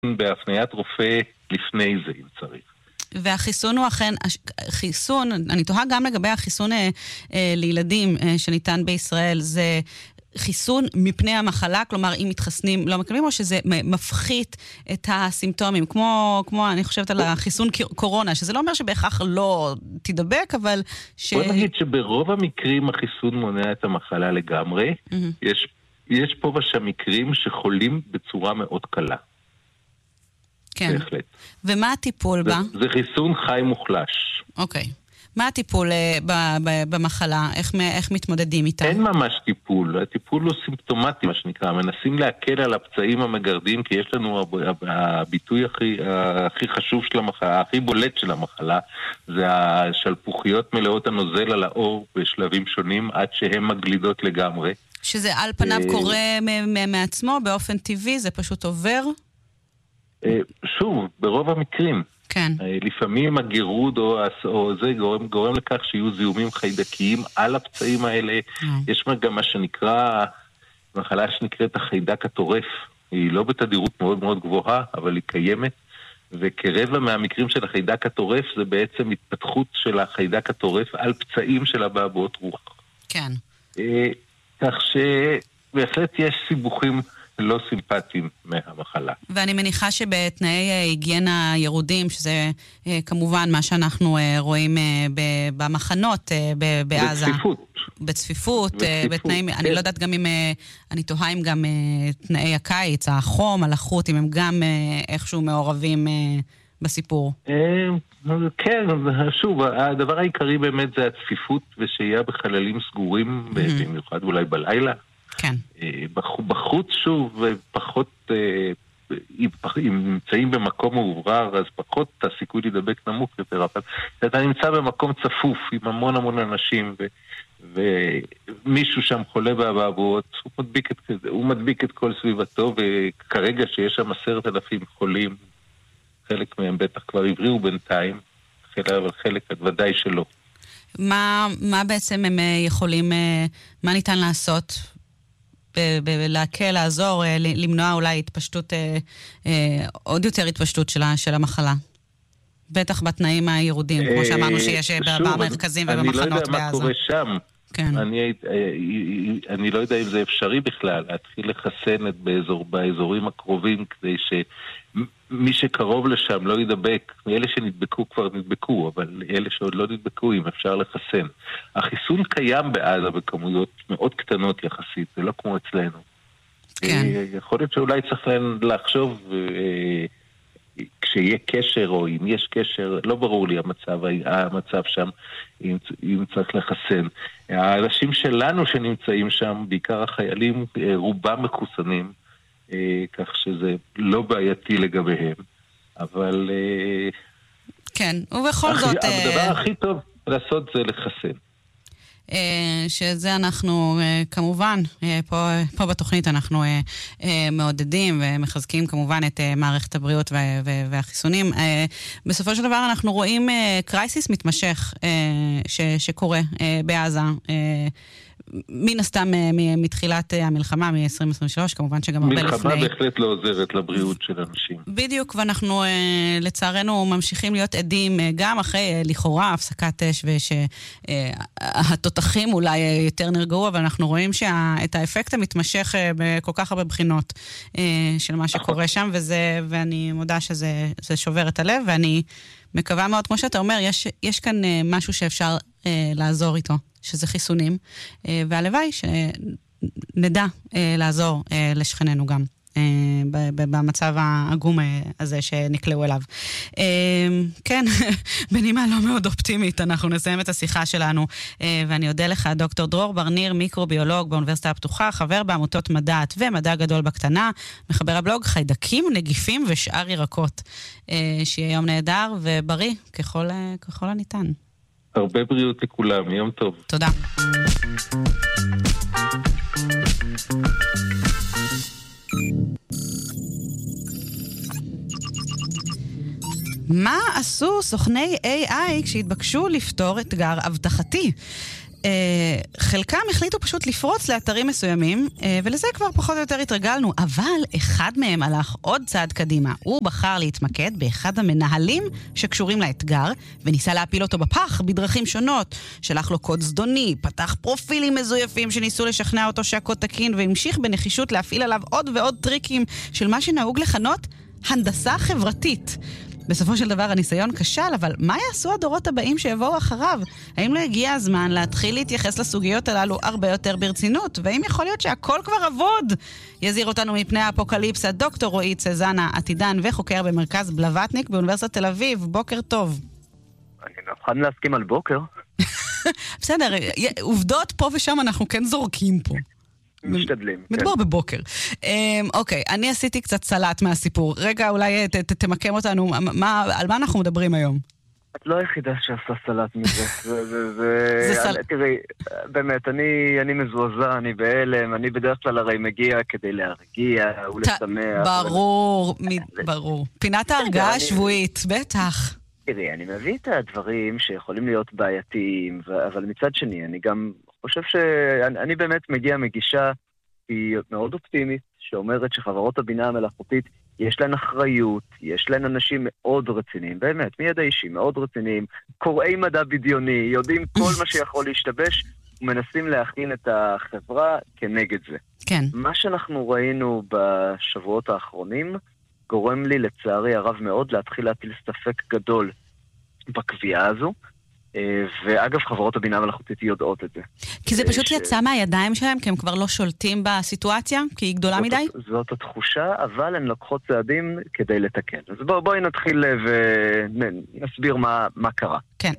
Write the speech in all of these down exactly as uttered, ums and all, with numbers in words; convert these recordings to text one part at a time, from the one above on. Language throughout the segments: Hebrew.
בהפניית רופא לפני זה, אם צריך. והחיסון הוא אכן, חיסון, אני תוהה גם לגבי החיסון אה, אה, לילדים אה, שניתן בישראל, זה חיסון מפני המחלה, כלומר אם מתחסנים לא מקבלים, או שזה מפחית את הסימפטומים, כמו, כמו אני חושבת על החיסון קורונה, שזה לא אומר שבהכרח לא תדבק, אבל ש... בוא נגיד שברוב המקרים החיסון מונע את המחלה לגמרי, mm-hmm. יש, יש פה ושם מקרים שחולים בצורה מאוד קלה. כן. בהחלט. ומה הטיפול בה? זה, זה חיסון חי מוחלש. אוקיי. מה הטיפול ב, ב, במחלה? איך, איך מתמודדים איתה? אין ממש טיפול. הטיפול הוא סימפטומטי, מה שנקרא. מנסים להקל על הפצעים המגרדים, כי יש לנו הביטוי הכי, הכי חשוב של המחלה, הכי בולט של המחלה, זה השלפוחיות מלאות הנוזל על האור בשלבים שונים, עד שהן מגלידות לגמרי. שזה על פניו קורה מעצמו, באופן טבעי, זה פשוט עובר? שוב, ברוב המקרים. כן. לפעמים הגירוד או, או זה גורם, גורם לכך שיהיו זיהומים חיידקיים על הפצעים האלה. Mm. יש גם מה שנקרא, מחלה שנקראת החיידק הטורף. היא לא בתדירות מאוד מאוד גבוהה, אבל היא קיימת. וכרבע מהמקרים של החיידק הטורף זה בעצם התפתחות של החיידק הטורף על פצעים של הבעבועות רוח. כן. כך שבהחלט יש סיבוכים לא סימפטיים מהמחלה. ואני מניחה שבתנאי היגיינה ירודים, שזה כמובן מה שאנחנו רואים במחנות בעזה. בצפיפות. בצפיפות, בתנאים, אני לא יודעת גם אם, אני תוהה אם גם תנאי הקיץ, החום, הלחות, אם הם גם איכשהו מעורבים בסיפור. כן, שוב, הדבר העיקרי באמת זה הצפיפות ושיהיה בחללים סגורים, במיוחד אולי בלילה. כן. בחוץ שוב, פחות, אם נמצאים במקום מעוברר, אז פחות הסיכוי להידבק נמוך יותר, אבל אתה נמצא במקום צפוף עם המון המון אנשים, ומישהו שם חולה באבעבועות, הוא מדביק את, הוא מדביק את כל סביבתו, וכרגע שיש שם עשרת אלפים חולים, חלק מהם בטח כבר הבריאו בינתיים, אבל חלק ודאי שלא. מה, מה בעצם הם יכולים, מה ניתן לעשות? להקל, לעזור, למנוע אולי התפשטות, עוד יותר התפשטות של המחלה. בטח בתנאים הירודים, כמו שאמרנו שיש במרכזים ובמחנות בעזה. אני לא יודע מה קורה שם. אני לא יודע אם זה אפשרי בכלל, להתחיל לחסן באזורים הקרובים, כדי שמי שקרוב לשם לא ידבק. אלה שנדבקו כבר נדבקו, אבל אלה שעוד לא נדבקו, אם אפשר לחסן. החיסון קיים בעזה בכמויות מאוד קטנות יחסית, זה לא כמו אצלנו. יכול להיות שאולי צריך לחשוב כשיהיה קשר, או אם יש קשר, לא ברור לי המצב, המצב שם, אם, אם צריך לחסן. האנשים שלנו שנמצאים שם, בעיקר החיילים, רובם מחוסנים, כך שזה לא בעייתי לגביהם, אבל... כן, ובכל הכי, זאת... הדבר הכי טוב לעשות זה לחסן. שזה אנחנו כמובן פה, פה בתוכנית אנחנו מעודדים ומחזקים כמובן את מערכת הבריאות והחיסונים. בסופו של דבר אנחנו רואים קרייסיס מתמשך ש, שקורה בעזה, מן הסתם מתחילת המלחמה מ-עשרים עשרים ושלוש, כמובן שגם הרבה לפני. מלחמה בהחלט לא עוזרת לבריאות של אנשים. בדיוק, ואנחנו לצערנו ממשיכים להיות עדים גם אחרי לכאורה הפסקת אש, ושהתותחים אולי יותר נרגעו, אבל אנחנו רואים שאת האפקט המתמשך בכל כך הרבה בחינות של מה שקורה שם, וזה, ואני מודה שזה זה שובר את הלב, ואני מקווה מאוד, כמו שאתה אומר, יש, יש כאן משהו שאפשר לעזור איתו. שזה חיסונים, והלוואי שנדע לעזור לשכננו גם במצב העגום הזה שנקלעו אליו. כן, בנימה לא מאוד אופטימית, אנחנו נסיים את השיחה שלנו, ואני אודה לך, דוקטור דרור ברניר, מיקרוביולוג באוניברסיטה הפתוחה, חבר בעמותות מדעת ומדע גדול בקטנה, מחבר הבלוג חיידקים, נגיפים ושאר ירקות. שיהיה יום נהדר ובריא ככל, ככל הניתן. הרבה בריאות לכולם, יום טוב. תודה. מה עשו סוכני איי איי כשהתבקשו לפתור אתגר הבטחתי? חלקם החליטו פשוט לפרוץ לאתרים מסוימים, ולזה כבר פחות או יותר התרגלנו, אבל אחד מהם הלך עוד צעד קדימה. הוא בחר להתמקד באחד המנהלים שקשורים לאתגר, וניסה להפיל אותו בפח בדרכים שונות. שלח לו קוד זדוני, פתח פרופילים מזויפים שניסו לשכנע אותו שהקוד תקין, והמשיך בנחישות להפעיל עליו עוד ועוד טריקים של מה שנהוג לכנות הנדסה חברתית. בסופו של דבר הניסיון כשל, אבל מה יעשו הדורות הבאים שיבואו אחריו? האם לא הגיע הזמן להתחיל להתייחס לסוגיות הללו הרבה יותר ברצינות? והאם יכול להיות שהכל כבר עבוד? יזהיר אותנו מפני האפוקליפסה דוקטור רועי צזנה, עתידן וחוקר במרכז בלווטניק באוניברסיטת תל אביב. בוקר טוב. אני לא יכול להסכים על בוקר. בסדר, עובדות פה ושם אנחנו כן זורקים פה. משתדלים. מדבור בבוקר. אוקיי, אני עשיתי קצת סלט מהסיפור. רגע, אולי תמקם אותנו, על מה אנחנו מדברים היום? את לא היחידה שעשה סלט מזה. זה סלט. תראי, באמת, אני מזועזע, אני בהלם, אני בדרך כלל הרי מגיע כדי להרגיע ולשמח. ברור, ברור. פינת ההרגעה השבועית, בטח. תראי, אני מביא את הדברים שיכולים להיות בעייתיים, אבל מצד שני, אני גם חושב שאני באמת מגיע מגישה היא מאוד אופטימית, שאומרת שחברות הבינה המלאכותית יש להן אחריות, יש להן אנשים מאוד רציניים, באמת, מיד האישי, מאוד רציניים, קוראי מדע בדיוני, יודעים כל מה שיכול להשתבש, ומנסים להכין את החברה כנגד זה. כן. מה שאנחנו ראינו בשבועות האחרונים, גורם לי לצערי הרב מאוד להתחיל להטיל ספק גדול בקביעה הזו, ואגב, חברות הבינה המלאכותית יודעות את זה. כי זה פשוט יצא מהידיים שלהם, כי הם כבר לא שולטים בסיטואציה, כי היא גדולה מדי? זאת התחושה, אבל הן לוקחות צעדים כדי לתקן. אז בואי נתחיל ונסביר מה קרה. כן.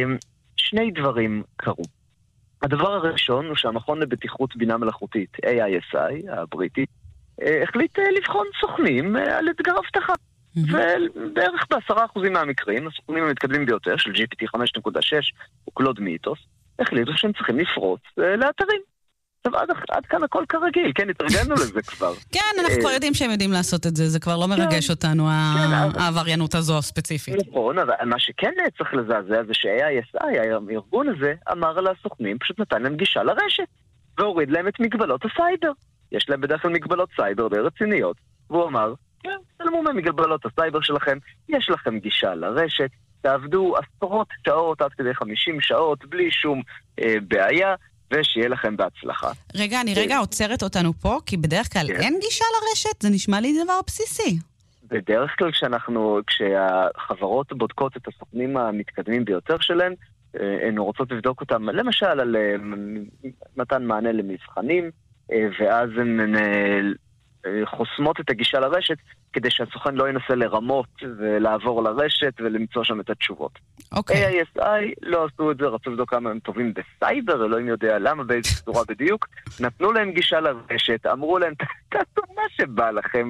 שני דברים קרו. הדבר הראשון הוא שהמכון לבטיחות בינה מלאכותית, איי איי אס איי, הבריטי, החליט לבחון סוכנים על אתגר הבטחה. ובערך בעשרה אחוזים מהמקרים, הסוכנים המתקדמים ביותר של ג'י פי טי חמש נקודה שש וקלוד מיתוס, החליטו שהם צריכים לפרוץ לאתרים. עכשיו, עד, עד כאן הכל כרגיל, כן, התרגלנו לזה כבר. כן, אנחנו כבר יודעים שהם יודעים לעשות את זה, זה כבר לא מרגש אותנו, העבריינות הזו הספציפית. נכון, אבל מה שכן צריך לזעזע זה ש-איי איי אס איי, הארגון הזה, אמר לסוכנים, פשוט נתן להם גישה לרשת, והוריד להם את מגבלות הסייבר. יש להם בדרך כלל מגבלות סייבר די רציניות, והוא אמר, כן, תלמו ממגבלות הסייבר שלכם, יש לכם גישה לרשת, תעבדו עשרות שעות עד כדי חמישים שעות, בלי שום אה, בעיה, ושיהיה לכם בהצלחה. רגע, אני רגע עוצרת אותנו פה, כי בדרך כלל כן. אין גישה לרשת, זה נשמע לי דבר בסיסי. בדרך כלל כשאנחנו, כשהחברות בודקות את הסוכנים המתקדמים ביותר שלהם, הן רוצות לבדוק אותם, למשל על מתן מענה למבחנים, ואז הן חוסמות את הגישה לרשת, כדי שהסוכן לא ינסה לרמות ולעבור לרשת ולמצוא שם את התשובות. אוקיי. איי איי אס איי לא עשו את זה, רצו לבדוק כמה הם טובים בסייבר, אלוהים יודע למה, באיזו צורה בדיוק, נתנו להם גישה לרשת, אמרו להם, תעשו מה שבא לכם,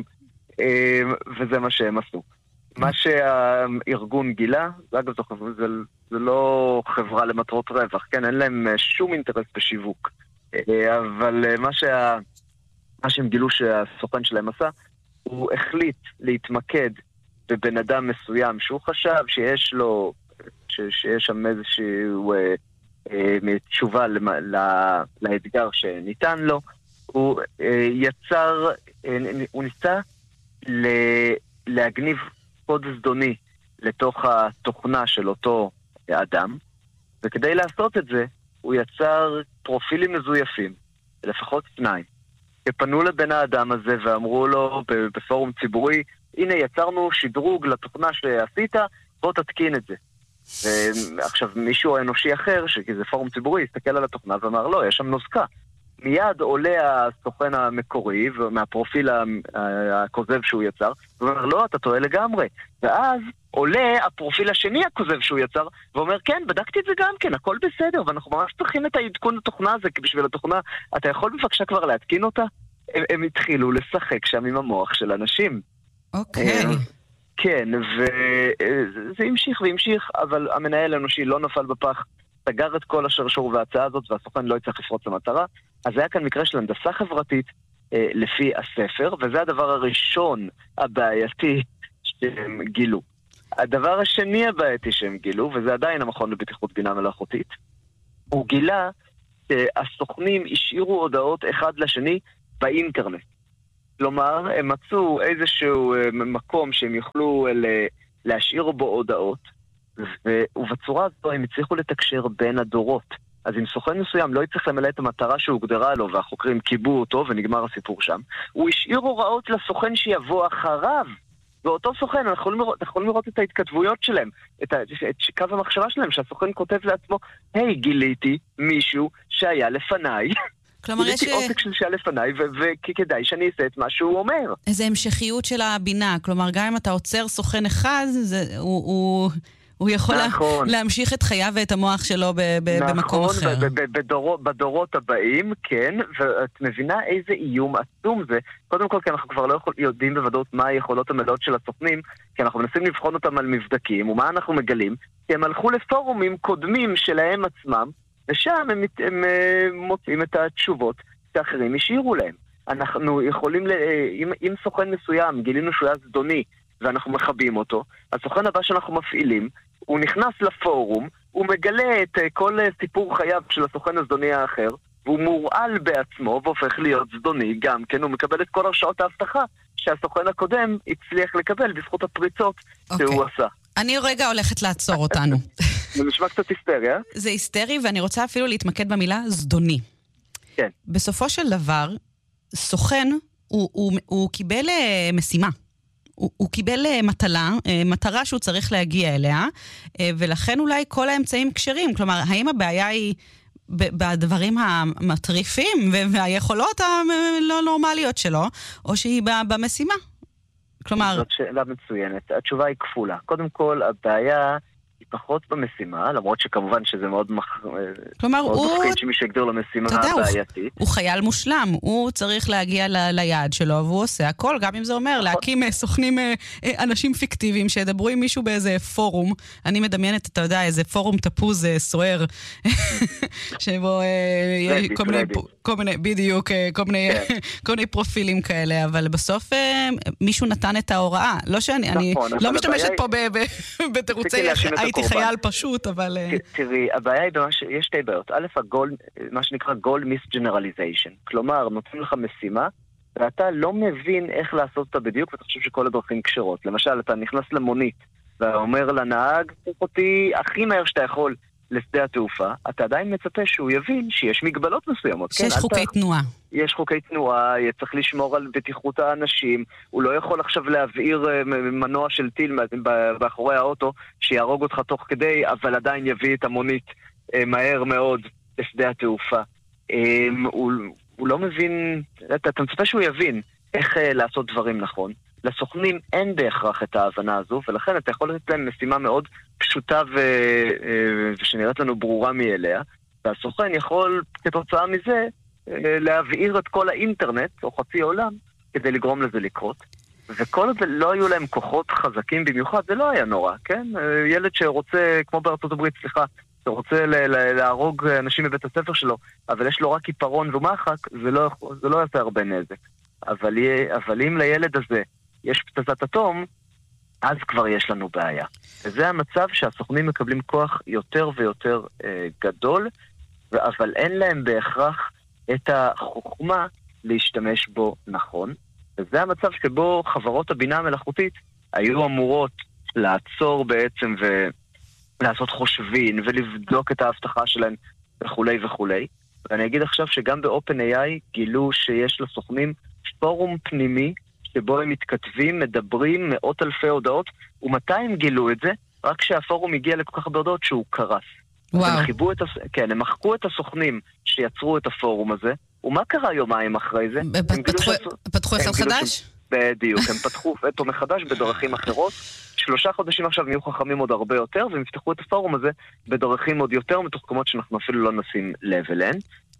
וזה מה שהם עשו. מה שהארגון גילה, אגב, זה, זה לא חברה למטרות רווח, כן, אין להם שום אינטרס בשיווק, אבל מה שה... מה שהם גילו שהסוכן שלהם עשה, הוא החליט להתמקד בבן אדם מסוים שהוא חשב שיש לו, ש, שיש שם איזשהו אה, אה, תשובה למה, לה, לאתגר שניתן לו. הוא אה, יצר, אה, הוא ניסה ל, להגניב קוד זדוני לתוך התוכנה של אותו אדם, וכדי לעשות את זה, הוא יצר פרופילים מזויפים, לפחות שניים. שפנו לבן האדם הזה ואמרו לו בפורום ציבורי, הנה יצרנו שדרוג לתוכנה שעשית, בוא תתקין את זה. ועכשיו מישהו אנושי אחר, שזה פורום ציבורי, הסתכל על התוכנה ואמר, לא, יש שם נוזקה. מיד עולה הסוכן המקורי, מהפרופיל הכוזב שהוא יצר, ואומר, לא, אתה טועה לגמרי. ואז עולה הפרופיל השני הכוזב שהוא יצר, ואומר, כן, בדקתי את זה גם כן, הכל בסדר, ואנחנו ממש צריכים את העדכון לתוכנה הזה, כי בשביל התוכנה, אתה יכול בבקשה כבר להתקין אותה? הם, הם התחילו לשחק שם עם המוח של אנשים. אוקיי. Okay. כן, וזה המשיך והמשיך, אבל המנהל האנושי לא נפל בפח, סגר את כל השרשור וההצעה הזאת, והסוכן לא יצטרך לפרוץ למטרה. אז היה כאן מקרה של הנדסה חברתית אה, לפי הספר, וזה הדבר הראשון הבעייתי שהם גילו. הדבר השני הבעייתי שהם גילו, וזה עדיין המכון לבטיחות בינה מלאכותית, הוא גילה שהסוכנים השאירו הודעות אחד לשני באינטרנט. כלומר, הם מצאו איזשהו מקום שהם יוכלו להשאיר בו הודעות, ובצורה הזו הם הצליחו לתקשר בין הדורות. אז אם סוכן מסוים לא יצטרך למלא את המטרה שהוגדרה לו, והחוקרים קיבו אותו ונגמר הסיפור שם, הוא השאיר הוראות לסוכן שיבוא אחריו. ואותו סוכן, אנחנו יכולים לראות, אנחנו יכולים לראות את ההתכתבויות שלהם, את, ה, את קו המחשבה שלהם, שהסוכן כותב לעצמו, היי, גיליתי מישהו שהיה לפניי. כלומר, יש... גיליתי עותק של שהיה לפניי, וכדאי שאני אעשה את מה שהוא אומר. איזו המשכיות של הבינה. כלומר, גם אם אתה עוצר סוכן אחד, זה, הוא... הוא... הוא יכול נכון. להמשיך את חייו ואת המוח שלו ב- ב- נכון, במקום אחר. נכון, בדורות, בדורות הבאים, כן, ואת מבינה איזה איום עצום זה. קודם כל, כי אנחנו כבר לא יכול, יודעים בוודאות מה היכולות המלאות של הסוכנים, כי אנחנו מנסים לבחון אותם על מבדקים, ומה אנחנו מגלים? כי הם הלכו לפורומים קודמים שלהם עצמם, ושם הם, הם, הם מוצאים את התשובות שאחרים השאירו להם. אנחנו יכולים, ל... אם, אם סוכן מסוים גילינו שהוא היה זדוני, ואנחנו מחבים אותו, הסוכן הבא שאנחנו מפעילים, הוא נכנס לפורום, הוא מגלה את כל סיפור חייו של הסוכן הזדוני האחר, והוא מורעל בעצמו והופך להיות זדוני גם כן, הוא מקבל את כל הרשאות ההבטחה שהסוכן הקודם הצליח לקבל בזכות הפריצות okay. שהוא עשה. אני רגע הולכת לעצור אותנו. זה נשמע קצת היסטריה. זה היסטרי, ואני רוצה אפילו להתמקד במילה זדוני. כן. בסופו של דבר, סוכן, הוא, הוא, הוא קיבל משימה. הוא, הוא קיבל מטלה, מטרה שהוא צריך להגיע אליה, ולכן אולי כל האמצעים קשרים. כלומר, האם הבעיה היא בדברים המטריפים והיכולות הלא נורמליות שלו, או שהיא במשימה? כלומר... זאת שאלה מצוינת. התשובה היא כפולה. קודם כל, הבעיה... היא פחות במשימה, למרות שכמובן שזה מאוד מפחיד שמישהו יגדיר למשימה הבעייתית. הוא חייל מושלם, הוא צריך להגיע ליעד שלו, והוא עושה הכל, גם אם זה אומר להקים סוכנים, אנשים פיקטיביים שידברו עם מישהו באיזה פורום. אני מדמיינת, אתה יודע, איזה פורום תפוז סוער, שבו כל מיני, בדיוק, כל מיני פרופילים כאלה, אבל בסוף מישהו נתן את ההוראה. לא שאני, אני לא משתמשת פה בתירוצי הייתי חייל פשוט, אבל... תראי, הבעיה היא במה ש... יש שתי בעיות. א', הגול, מה שנקרא goal misgeneralization. כלומר, נותנים לך משימה, ואתה לא מבין איך לעשות אותה בדיוק, ואתה חושב שכל הדרכים קשרות. למשל, אתה נכנס למונית, ואומר לנהג, תוך אותי הכי מהר שאתה יכול לשדה התעופה, אתה עדיין מצפה שהוא יבין שיש מגבלות מסוימות. שיש כן, חוקי אתה... תנועה. יש חוקי תנועה, צריך לשמור על בטיחות האנשים, הוא לא יכול עכשיו להבעיר מנוע של טיל באחורי האוטו שיהרוג אותך תוך כדי, אבל עדיין יביא את המונית מהר מאוד לשדה התעופה. הוא, הוא לא מבין, אתה, אתה מצפה שהוא יבין איך לעשות דברים נכון. לסוכנים אין בהכרח את ההבנה הזו, ולכן אתה יכול לתת להם משימה מאוד פשוטה ו... ושנראית לנו ברורה מאליה, והסוכן יכול כתוצאה מזה להבעיר את כל האינטרנט, או חצי עולם, כדי לגרום לזה לקרות. וכל זה לא היו להם כוחות חזקים במיוחד, זה לא היה נורא, כן? ילד שרוצה, כמו בארצות הברית, סליחה, שרוצה להרוג אנשים בבית הספר שלו, אבל יש לו רק עיפרון ומחק, זה לא, זה לא יעשה הרבה נזק. אבל, אבל אם לילד הזה יש פצצת אטום, אז כבר יש לנו בעיה. וזה המצב שהסוכנים מקבלים כוח יותר ויותר אה, גדול, אבל אין להם בהכרח את החוכמה להשתמש בו נכון. וזה המצב שבו חברות הבינה המלאכותית היו אמורות לעצור בעצם ולעשות חושבים ולבדוק את ההבטחה שלהם וכולי וכולי. ואני אגיד עכשיו שגם ב-OpenAI גילו שיש לסוכנים פורום פנימי שבו הם מתכתבים, מדברים מאות אלפי הודעות, ומתי הם גילו את זה? רק שהפורום הגיע לכל כך הרבה הודעות שהוא קרס. וואו. הם חיבו את, כן, הם מחקו את הסוכנים שיצרו את הפורום הזה, ומה קרה יומיים אחרי זה? פתחו אחד חדש? בדיוק, הם פתחו אותו מחדש בדרכים אחרות. שלושה חודשים עכשיו נהיו חכמים עוד הרבה יותר, והם יפתחו את הפורום הזה בדרכים עוד יותר מתוחכמות שאנחנו אפילו לא נשים לב אליהן.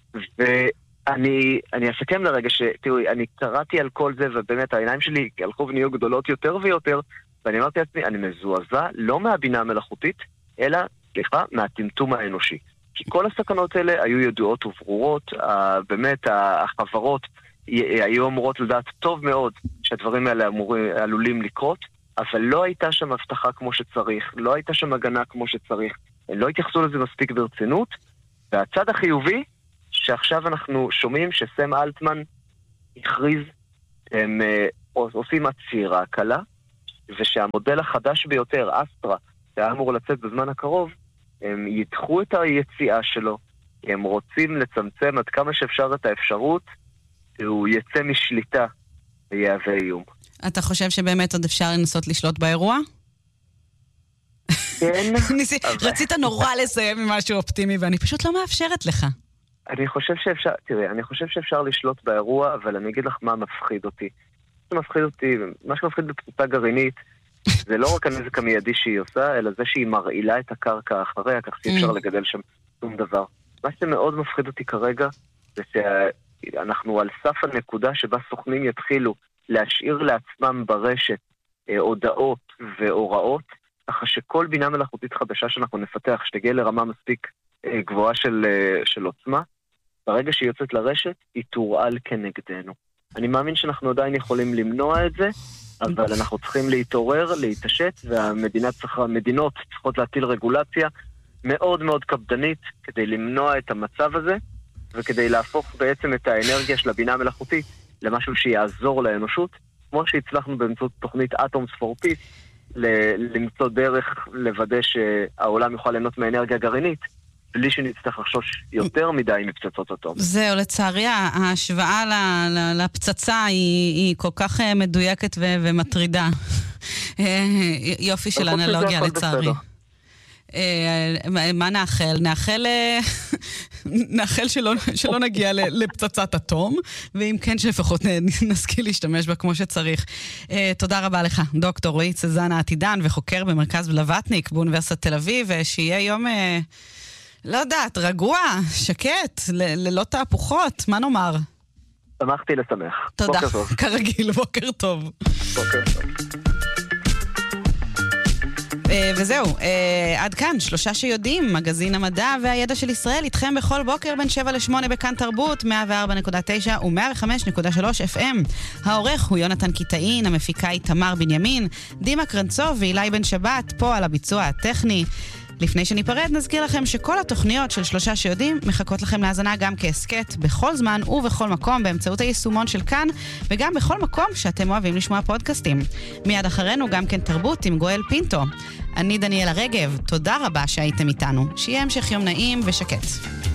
ואני אני אסכם לרגע שתראו, אני קראתי על כל זה, ובאמת העיניים שלי הלכו ונהיו גדולות יותר ויותר, ואני אמרתי לעצמי, אני מזועזע לא מהבינה המלאכותית, אלא, סליחה, מהטמטום האנושי. כי כל הסכנות האלה היו ידועות וברורות, באמת החברות היו אמורות לדעת טוב מאוד שהדברים האלה אמור, עלולים לקרות, אבל לא הייתה שם הבטחה כמו שצריך, לא הייתה שם הגנה כמו שצריך, הם לא התייחסו לזה מספיק ברצינות, והצד החיובי שעכשיו אנחנו שומעים שסם אלטמן הכריז, הם עושים עצירה קלה, ושהמודל החדש ביותר, אסטרה, שהיה אמור לצאת בזמן הקרוב, הם ידחו את היציאה שלו, הם רוצים לצמצם עד כמה שאפשר את האפשרות, שהוא יצא משליטה ויהווה איום. אתה חושב שבאמת עוד אפשר לנסות לשלוט באירוע? כן. רצית נורא לסיים עם משהו אופטימי, ואני פשוט לא מאפשרת לך. אני חושב שאפשר, תראה, אני חושב שאפשר לשלוט באירוע, אבל אני אגיד לך מה מפחיד אותי. מה מפחיד אותי, מה שמפחיד בפצצה גרעינית, זה לא רק הנזק המיידי שהיא עושה, אלא זה שהיא מרעילה את הקרקע אחריה, כך שאי אפשר לגדל שם שום דבר. מה שמאוד מפחיד אותי כרגע, זה שאנחנו על סף הנקודה שבה סוכנים יתחילו להשאיר לעצמם ברשת אה, הודעות והוראות, ככה שכל בינה מלאכותית חדשה שאנחנו נפתח, שתגיע לרמה מספיק אה, גבוהה של, אה, של עוצמה, ברגע שהיא יוצאת לרשת, היא תורעל כנגדנו. אני מאמין שאנחנו עדיין יכולים למנוע את זה, אבל אנחנו צריכים להתעורר, להתעשת, והמדינות צריכות להטיל רגולציה מאוד מאוד קפדנית כדי למנוע את המצב הזה, וכדי להפוך בעצם את האנרגיה של הבינה המלאכותית למשהו שיעזור לאנושות, כמו שהצלחנו באמצעות תוכנית Atoms for Peace, למצוא דרך לוודא שהעולם יוכל ליהנות מאנרגיה גרעינית, בלי שנצטרך לחשוש יותר מדי מפצצות אטום. זהו, לצערי, ההשוואה לפצצה היא כל כך מדויקת ומטרידה. יופי של אנלוגיה, לצערי. מה נאחל? נאחל, נאחל שלא, שלא נגיע לפצצת אטום, ואם כן שלפחות נשכיל להשתמש בה כמו שצריך. תודה רבה לך, דוקטור רועי צזנה עתידן, וחוקר במרכז בלווטניק באוניברסיטת תל אביב, ושיהיה יום, לא יודעת, רגוע, שקט, ללא תהפוכות, מה נאמר? שמחתי לשמח. תודה, בוקר טוב. כרגיל, בוקר טוב. בוקר טוב. וזהו, עד כאן, שלושה שיודעים, מגזין המדע והידע של ישראל, איתכם בכל בוקר בין שבע לשמונה בכאן תרבות, מאה וארבע נקודה תשע ו-מאה וחמש נקודה שלוש אף אם. העורך הוא יונתן קיטאין, המפיקה היא תמר בנימין, דימה קרנצוב ואילי בן שבת, פה על הביצוע הטכני. לפני שניפרד, נזכיר לכם שכל התוכניות של שלושה שיודעים מחכות לכם להאזנה גם כעסקט בכל זמן ובכל מקום באמצעות היישומון של כאן, וגם בכל מקום שאתם אוהבים לשמוע פודקאסטים. מיד אחרינו גם כן תרבות עם גואל פינטו. אני דניאלה רגב, תודה רבה שהייתם איתנו. שיהיה המשך יום נעים ושקט.